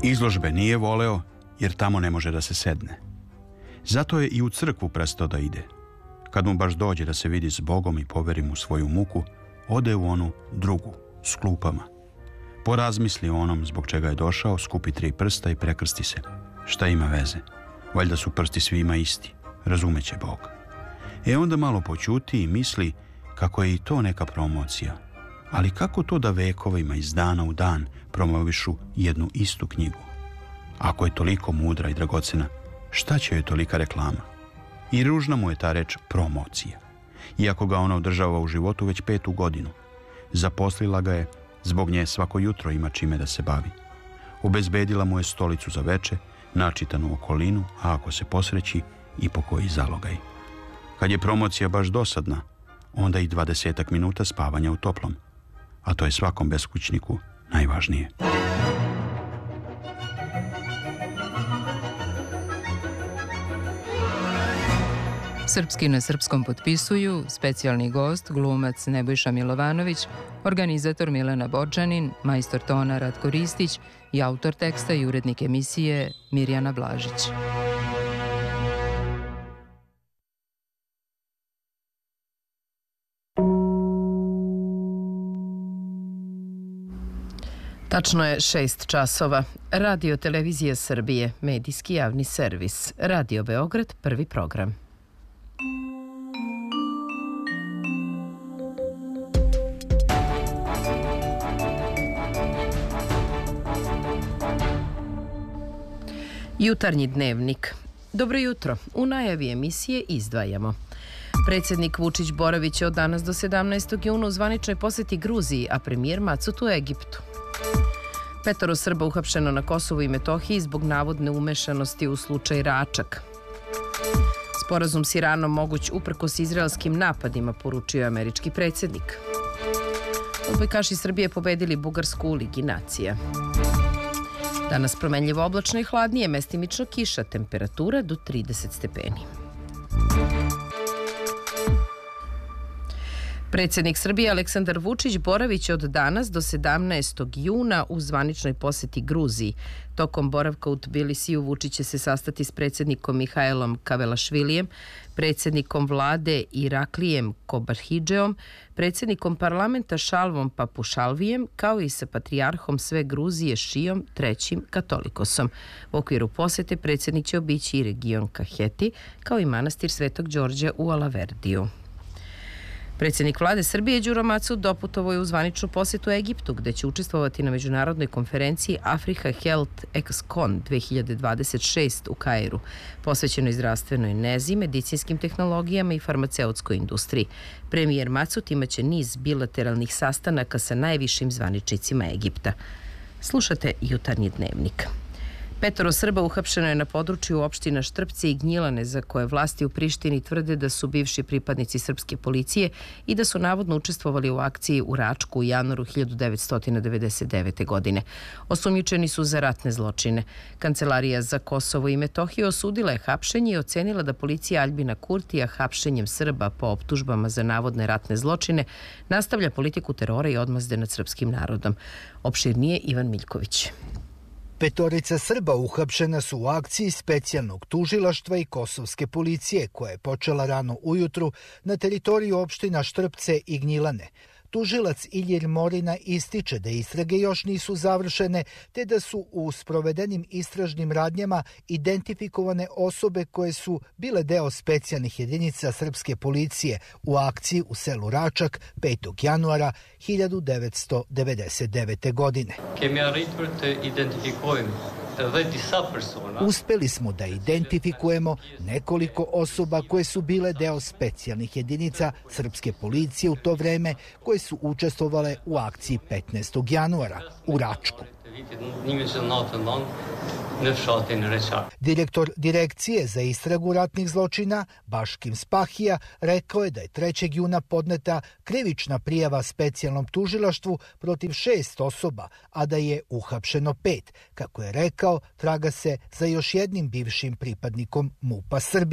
Izložbe nije voleo jer tamo ne može da se sedne. Zato je i u crkvu prestao da ide. Kad mu baš dođe da se vidi s Bogom i poveri mu svoju muku, ode u onu drugu, s klupama. Porazmisli o onom zbog čega je došao, skupi 3 prsta i prekrsti se. Šta ima veze? Valjda su prsti svima isti, razumeće Bog. Onda malo poćuti i misli kako je i to neka promocija. Ali kako to da vekovima iz dana u dan promovišu jednu istu knjigu? Ako je toliko mudra i dragocena, šta će joj tolika reklama? I ružna mu je ta reč promocija. Iako ga ona održava u životu već 5. godinu. Zaposlila ga je, zbog nje svako jutro ima čime da se bavi. Obezbedila mu je stolicu za veče, načitanu okolinu, a ako se posreći, i po koji zalogaj. Kad je promocija baš dosadna, onda i 20 minuta spavanja u toplom. A to je svakom beskućniku najvažnije. Srpski na srpskom potpisuju specijalni gost, glumac Nebojša Milovanović, organizator Milena Bočanin, majstor tona Ratko Ristić i autor teksta i urednik emisije Mirjana Blažić. Tačno je 6 časova. Radio Televizija Srbije, medijski javni servis. Radio Beograd, prvi program. Jutarnji dnevnik. Dobro jutro. U najavi emisije izdvajamo. Predsjednik Vučić Boravić je od danas do 17. juna u zvaničnoj poseti Gruziji, a premijer Macut u Egiptu. 5 Srba uhapšeno na Kosovu i Metohiji zbog navodne umešanosti u slučaj Račak. Sporazum s Iranom moguć uprkos izraelskim napadima, poručio je američki predsjednik. Odbojkaši Srbije pobedili Bugarsku u Ligi nacija. Danas promenljivo oblačno i hladnije, mestimično kiša, temperatura do 30 stepeni. Predsjednik Srbije Aleksandar Vučić Boravić od danas do 17. juna u zvaničnoj poseti Gruziji. Tokom boravka u Tbilisiju Vučić će se sastati s predsjednikom Mihajlom Kavelašvilijem, predsjednikom vlade Iraklijem Kobarhidžeom, predsjednikom parlamenta Šalvom Papušalvijem, kao i sa patrijarhom sve Gruzije Šijom III. Katolikosom. U okviru posete predsjednik će obići i region Kaheti, kao i manastir Svetog Đorđa u Alaverdiju. Predsjednik vlade Srbije Đuro Macut doputovao je u zvaničnu posjetu Egiptu, gde će učestvovati na međunarodnoj konferenciji Africa Health Excon 2026 u Kairu, posvećenoj zdravstvenoj nezi, medicinskim tehnologijama i farmaceutskoj industriji. Premijer Macut imaće niz bilateralnih sastanaka sa najvišim zvaničnicima Egipta. Slušate jutarnji dnevnik. 5 Srba uhapšeno je na području opština Štrpce i Gnjilane, za koje vlasti u Prištini tvrde da su bivši pripadnici srpske policije i da su navodno učestvovali u akciji u Račku u januaru 1999. godine. Osumnjičeni su za ratne zločine. Kancelarija za Kosovo i Metohiju osudila je hapšenje i ocenila da policija Aljbina Kurtija hapšenjem Srba po optužbama za navodne ratne zločine nastavlja politiku terora i odmazde nad srpskim narodom. Opširnije Ivan Miljković. 5 Srba uhapšena su u akciji specijalnog tužilaštva i kosovske policije, koja je počela rano ujutru na teritoriji opština Štrpce i Gnjilane. Tužilac Iljir Morina ističe da istrage još nisu završene, te da su u sprovedenim istražnim radnjama identifikovane osobe koje su bile deo specijalnih jedinica srpske policije u akciji u selu Račak 5. januara 1999. godine. Uspeli smo da identifikujemo nekoliko osoba koje su bile deo specijalnih jedinica srpske policije u to vreme, koje su učestvovale u akciji 15. januara u Račku. Direktor Direkcije za istragu ratnih zločina Baškim Spahija rekao je da je 3. juna podneta krivična prijava specijalnom tužilaštvu protiv 6 osoba, a da je uhapšeno 5. Kako je rekao, traga se za još jednim bivšim pripadnikom MUP-a Srbije.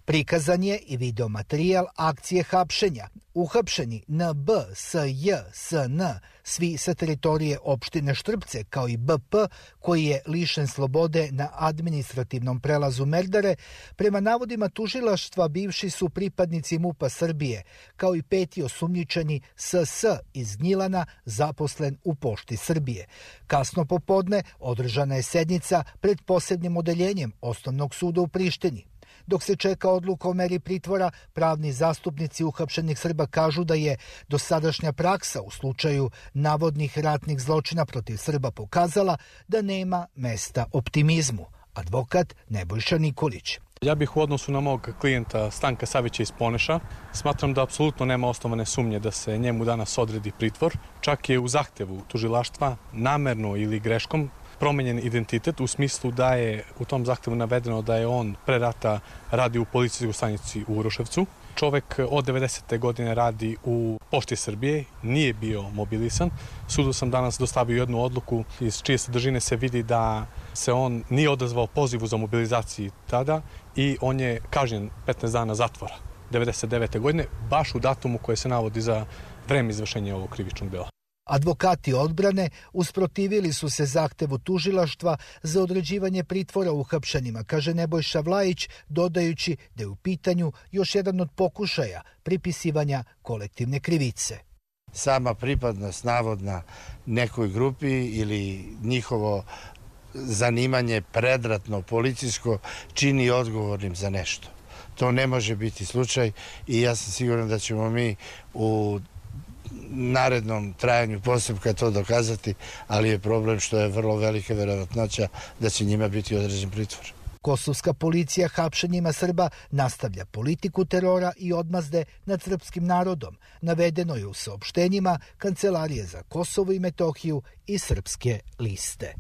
Prikazan je i videomaterijal akcije hapšenja. Uhapšeni NB, SJ, SN, svi sa teritorije opštine Štrpce, kao i BP, koji je lišen slobode na administrativnom prelazu Merdare, prema navodima tužilaštva bivši su pripadnici MUP-a Srbije, kao i 5. osumnjičeni SS iz Gnjilana, zaposlen u Pošti Srbije. Kasno popodne održana je sednica pred posebnim odeljenjem Osnovnog suda u Prištini. Dok se čeka odluka o meri pritvora, pravni zastupnici uhapšenih Srba kažu da je dosadašnja praksa u slučaju navodnih ratnih zločina protiv Srba pokazala da nema mesta optimizmu. Advokat Nebojša Nikolić. Ja bih u odnosu na mog klijenta Stanka Savića iz Poneša smatram da apsolutno nema osnovane sumnje da se njemu danas odredi pritvor. Čak je u zahtevu tužilaštva namerno ili greškom promenjen identitet u smislu da je u tom zahtevu navedeno da je on pre rata radio u policijskoj stanici u Uroševcu. Čovek od 90. godine radi u Pošti Srbije, nije bio mobilisan. Sudu sam danas dostavio jednu odluku iz čije sadržine se vidi da se on nije odazvao pozivu za mobilizaciju tada i on je kažnjen 15 dana zatvora 99. godine, baš u datumu koje se navodi za vreme izvršenja ovog krivičnog dela. Advokati odbrane usprotivili su se zahtevu tužilaštva za određivanje pritvora uhapšenima, kaže Nebojša Vlajić, dodajući da je u pitanju još jedan od pokušaja pripisivanja kolektivne krivice. Sama pripadnost navodna nekoj grupi ili njihovo zanimanje predratno policijsko čini odgovornim za nešto. To ne može biti slučaj i ja sam siguran da ćemo mi u narednom trajanju postupka to dokazati, ali je problem što je vrlo velika verovatnoća da će njima biti određen pritvor. Kosovska policija hapšenjima Srba nastavlja politiku terora i odmazde nad srpskim narodom. Navedeno je u saopštenjima Kancelarije za Kosovo i Metohiju i Srpske liste.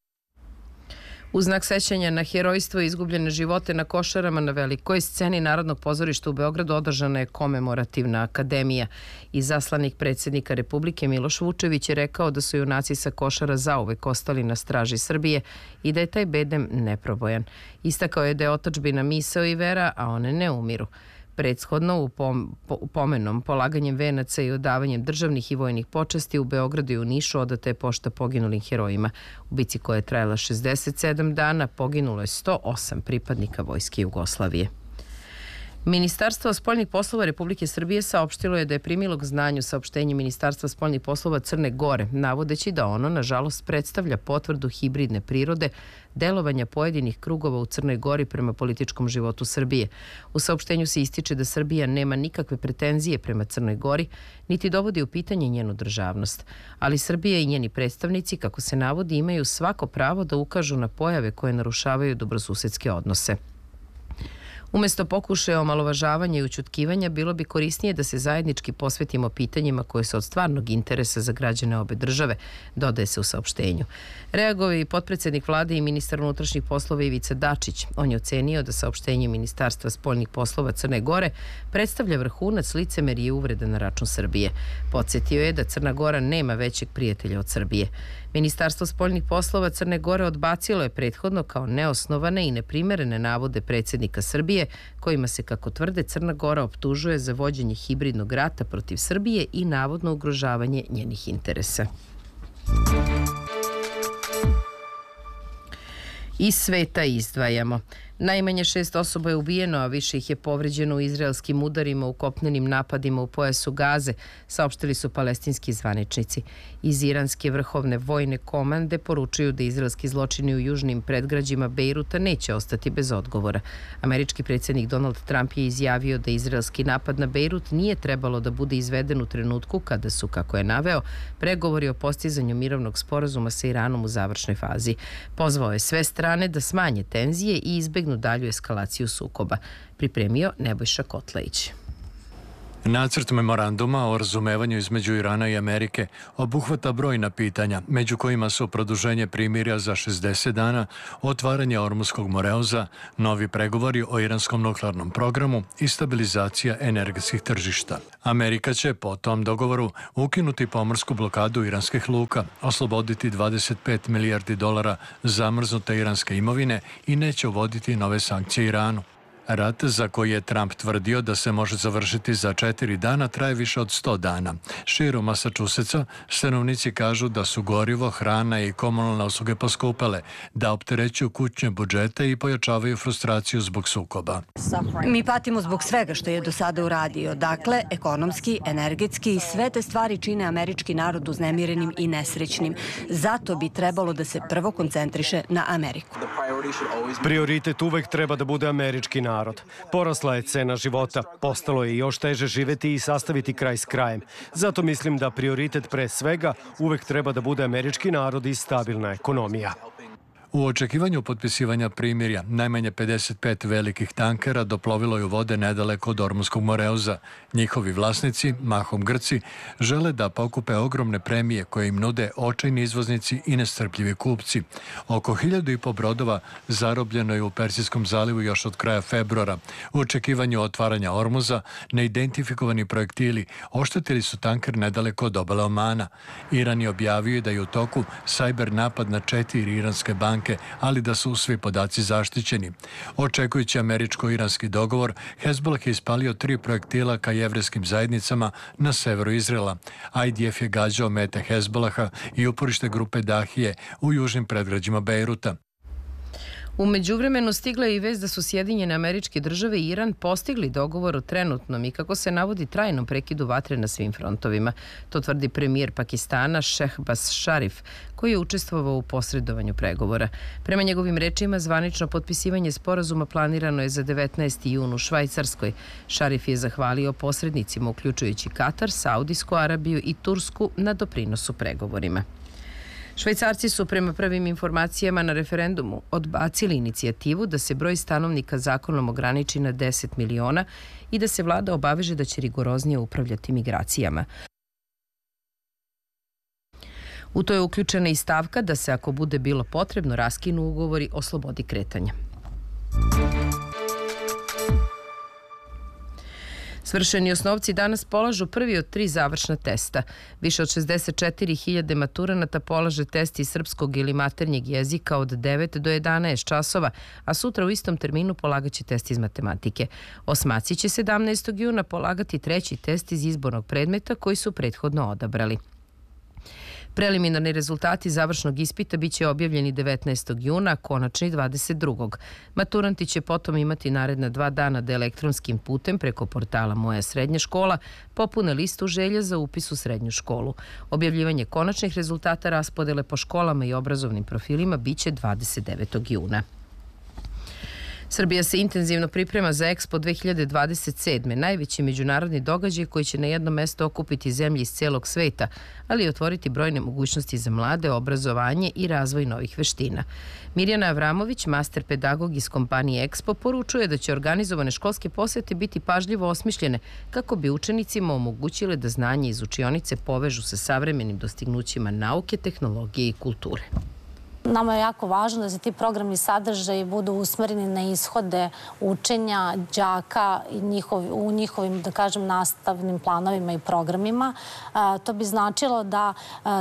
U znak sećanja na herojstvo i izgubljene živote na Košarama na velikoj sceni Narodnog pozorišta u Beogradu održana je komemorativna akademija. Izaslanik predsjednika Republike Miloš Vučević je rekao da su junaci sa Košara zauvek ostali na straži Srbije i da je taj bedem neprobojan. Istakao je da je otadžbina misao i vera, a one ne umiru. Prethodno u pomenom polaganjem venaca i odavanjem državnih i vojnih počasti u Beogradu i u Nišu odata je pošta poginulim herojima. U bici koja je trajala 67 dana poginulo je 108 pripadnika Vojske Jugoslavije. Ministarstvo spoljnih poslova Republike Srbije saopštilo je da je primilo k znanju saopštenje Ministarstva spoljnih poslova Crne Gore, navodeći da ono, nažalost, predstavlja potvrdu hibridne prirode delovanja pojedinih krugova u Crnoj Gori prema političkom životu Srbije. U saopštenju se ističe da Srbija nema nikakve pretenzije prema Crnoj Gori, niti dovodi u pitanje njenu državnost. Ali Srbija i njeni predstavnici, kako se navodi, imaju svako pravo da ukažu na pojave koje narušavaju dobrosusedske odnose. Umesto pokušaja omalovažavanja i ućutkivanja, bilo bi korisnije da se zajednički posvetimo pitanjima koje su od stvarnog interesa za građane obe države, dodaje se u saopštenju. Reagovao je i potpredsednik vlade i ministar unutrašnjih poslova Ivica Dačić. On je ocenio da saopštenje Ministarstva spoljnih poslova Crne Gore predstavlja vrhunac licemerije i uvrede na račun Srbije. Podsjetio je da Crna Gora nema većeg prijatelja od Srbije. Ministarstvo spoljnih poslova Crne Gore odbacilo je prethodno kao neosnovane i neprimerene navode predsjednika Srbije, kojima se, kako tvrde, Crna Gora optužuje za vođenje hibridnog rata protiv Srbije i navodno ugrožavanje njenih interesa. Iz sveta izdvajamo. Najmanje 6 osoba je ubijeno, a više ih je povređeno u izraelskim udarima u kopnenim napadima u pojasu Gaze, saopštili su palestinski zvaničnici. Iz iranske vrhovne vojne komande poručuju da izraelski zločini u južnim predgrađima Bejruta neće ostati bez odgovora. Američki predsjednik Donald Trump je izjavio da izraelski napad na Bejrut nije trebalo da bude izveden u trenutku kada su, kako je naveo, pregovori o postizanju mirovnog sporazuma sa Iranom u završnoj fazi. Pozvao je sve strane da smanje tenzije i izbegnu dalju eskalaciju sukoba. Pripremio Nebojša Kotlajić. Nacrt memoranduma o razumevanju između Irana i Amerike obuhvata brojna pitanja, među kojima su produženje primirja za 60 dana, otvaranje Ormuskog moreoza, novi pregovori o iranskom nuklearnom programu i stabilizacija energetskih tržišta. Amerika će po tom dogovoru ukinuti pomorsku blokadu iranskih luka, osloboditi 25 milijardi dolara zamrznute iranske imovine i neće uvoditi nove sankcije Iranu. Rat, za koji je Trump tvrdio da se može završiti za 4 dana, traje više od 100 dana. Širom Masačuseca stanovnici kažu da su gorivo, hrana i komunalne usluge poskupele, da opterećuju kućne budžete i pojačavaju frustraciju zbog sukoba. Mi patimo zbog svega što je do sada uradio. Dakle, ekonomski, energetski, sve te stvari čine američki narod uznemirenim i nesrećnim. Zato bi trebalo da se prvo koncentriše na Ameriku. Prioritet uvek treba da bude američki narod. Porasla je cena života, postalo je još teže živeti i sastaviti kraj s krajem. Zato mislim da prioritet pre svega uvek treba da bude američki narod i stabilna ekonomija. U očekivanju potpisivanja primirja, najmanje 55 velikih tankera doplovilo je u vode nedaleko od Ormuskog Moreuza. Njihovi vlasnici, mahom Grci, žele da pokupe ogromne premije koje im nude očajni izvoznici i nestrpljivi kupci. Oko 1.500 brodova zarobljeno je u Persijskom zalivu još od kraja februara. U očekivanju otvaranja Ormuza, neidentifikovani projektili oštetili su tanker nedaleko od obale Omana. Iran je objavio da je u toku sajber napad na 4 iranske banke, ali da su svi podaci zaštićeni. Očekujući američko-iranski dogovor, Hezbollah je ispalio 3 projektila ka jevrejskim zajednicama na severu Izraela. IDF je gađao mete Hezbollaha i uporište grupe Dahije u južnim predgrađima Bejruta. U međuvremenu stigla je i vest da su Sjedinjene Američke Države i Iran postigli dogovor o trenutnom i, kako se navodi, trajnom prekidu vatre na svim frontovima. To tvrdi premijer Pakistana Shehbaz Sharif, koji je učestvovao u posredovanju pregovora. Prema njegovim rečima, zvanično potpisivanje sporazuma planirano je za 19. jun u Švajcarskoj. Sharif je zahvalio posrednicima, uključujući Katar, Saudijsku Arabiju i Tursku, na doprinosu pregovorima. Švajcarci su prema prvim informacijama na referendumu odbacili inicijativu da se broj stanovnika zakonom ograniči na 10 miliona i da se vlada obaveže da će rigoroznije upravljati migracijama. U to je uključena i stavka da se, ako bude bilo potrebno, raskinu ugovori o slobodi kretanja. Svršeni osnovci danas polažu prvi od 3 završna testa. Više od 64.000 maturanata polaže test iz srpskog ili maternjeg jezika od 9 do 11 časova, a sutra u istom terminu polagaće test iz matematike. Osmaci će 17. juna polagati 3. test iz izbornog predmeta koji su prethodno odabrali. Preliminarni rezultati završnog ispita biće objavljeni 19. juna, konačni 22. Maturanti će potom imati naredna 2 dana da elektronskim putem preko portala Moja srednja škola popune listu želja za upis u srednju školu. Objavljivanje konačnih rezultata raspodele po školama i obrazovnim profilima biće 29. juna. Srbija se intenzivno priprema za Expo 2027. najveći međunarodni događaj koji će na jedno mesto okupiti zemlje iz celog sveta, ali i otvoriti brojne mogućnosti za mlade, obrazovanje i razvoj novih veština. Mirjana Avramović, master pedagog iz kompanije Expo, poručuje da će organizovane školske posete biti pažljivo osmišljene kako bi učenicima omogućile da znanje iz učionice povežu sa savremenim dostignućima nauke, tehnologije i kulture. Nama je jako važno da se ti programi sadržaji budu usmereni na ishode učenja đaka u njihovim, da kažem, nastavnim planovima i programima. To bi značilo da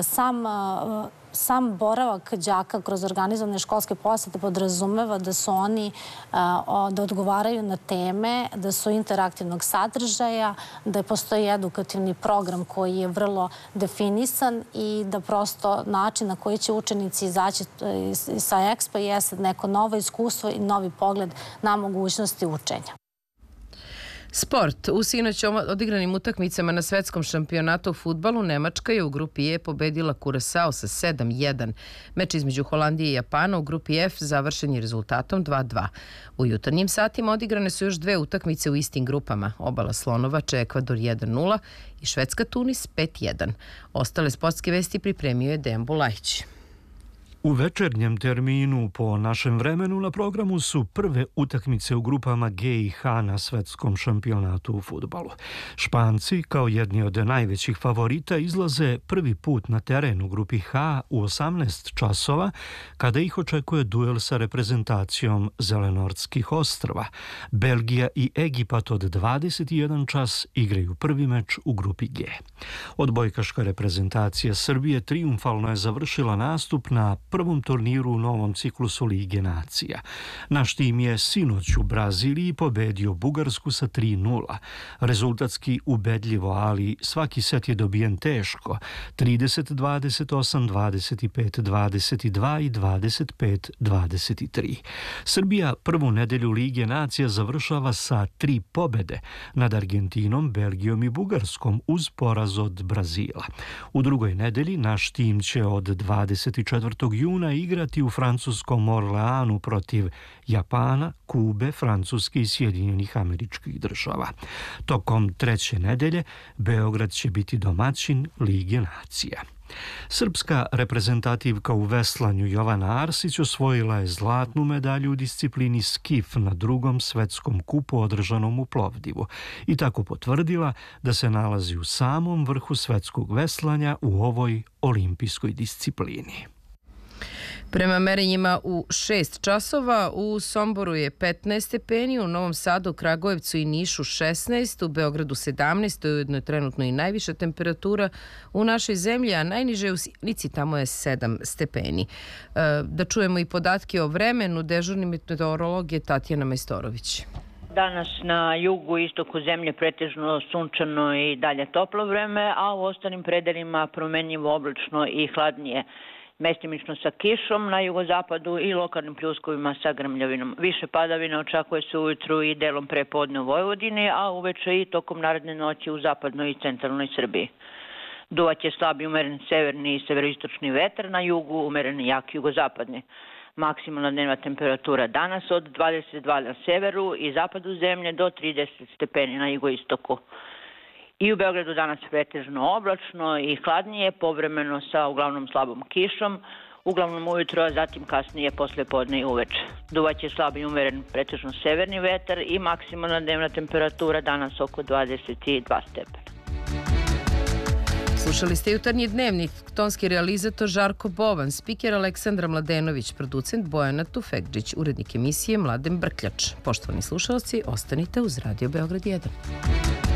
sam boravak đaka kroz organizovane školske posete podrazumeva da su oni, da odgovaraju na teme, da su interaktivnog sadržaja, da postoji edukativni program koji je vrlo definisan i da prosto način na koji će učenici izaći sa Expo jeste neko novo iskustvo i novi pogled na mogućnosti učenja. Sport. U sinoć odigranim utakmicama na svetskom šampionatu u fudbalu Nemačka je u grupi E pobedila Kurasao sa 7-1. Meč između Holandije i Japana u grupi F završen je rezultatom 2-2. U jutarnjim satima odigrane su još 2 utakmice u istim grupama. Obala Slonovača Ekvador 1-0 i Švedska Tunis 5-1. Ostale sportske vesti pripremio je Dejan Bulajić. U večernjem terminu po našem vremenu na programu su prve utakmice u grupama G i H na svetskom šampionatu u fudbalu. Španci, kao jedni od najvećih favorita, izlaze prvi put na teren u grupi H u 18 časova, kada ih očekuje duel sa reprezentacijom Zelenortskih ostrva. Belgija i Egipat od 21 čas igraju prvi meč u grupi G. Odbojkaška reprezentacija Srbije trijumfalno je završila nastup na prvom turniru u novom ciklusu Lige nacija. Naš tim je sinoć u Braziliji pobedio Bugarsku sa 3:0. Rezultatski ubedljivo, ali svaki set je dobijen teško. 30-28, 25-22 i 25-23. Srbija prvu nedelju Lige nacija završava sa 3 pobede nad Argentinom, Belgijom i Bugarskom uz poraz od Brazila. U drugoj nedelji naš tim će od 24. juna igrati u francuskom Orleanu protiv Japana, Kube, Francuske i Sjedinjenih Američkih Država. Tokom treće nedelje Beograd će biti domaćin Lige nacija. Srpska reprezentativka u veslanju Jovana Arsić osvojila je zlatnu medalju u disciplini skif na drugom svetskom kupu održanom u Plovdivu i tako potvrdila da se nalazi u samom vrhu svetskog veslanja u ovoj olimpijskoj disciplini. Prema merenjima u 6 časova, u Somboru je 15 stepeni, u Novom Sadu, Kragujevcu i Nišu 16, u Beogradu 17, to je ujedno trenutno i najviša temperatura u našoj zemlji, a najniže u Sjenici, tamo je 7 stepeni. Da čujemo i podatke o vremenu, dežurni meteorolog je Tatjana Majstorović. Danas na jugu i istoku zemlje pretežno sunčano i dalje toplo vreme, a u ostalim predelima promenljivo oblačno i hladnije. Mestimično sa kišom na jugozapadu i lokalnim pljuskovima sa grmljavinom. Više padavina očekuje se ujutru i delom prepodne u Vojvodini, a uveče i tokom naredne noći u zapadnoj i centralnoj Srbiji. Duvaće slabi umeren severni i severoistočni vetar, na jugu umeren jak jugozapadni. Maksimalna dnevna temperatura danas od 22 na severu i zapadu zemlje do 30 stepeni na jugoistoku. I u Beogradu danas pretežno oblačno i hladnije, povremeno sa uglavnom slabom kišom, uglavnom ujutro, a zatim kasnije posle podne i uveče. Duvaće slabi umeren pretežno severni vetar i maksimalna dnevna temperatura danas oko 22 stepena. Slušali ste Jutarnji dnevnik, tonski realizator Žarko Bovan, spiker Aleksandra Mladenović, producent Bojana Tufekđić, urednik emisije Mladen Brkljač. Poštovani slušalci, ostanite uz Radio Beograd 1.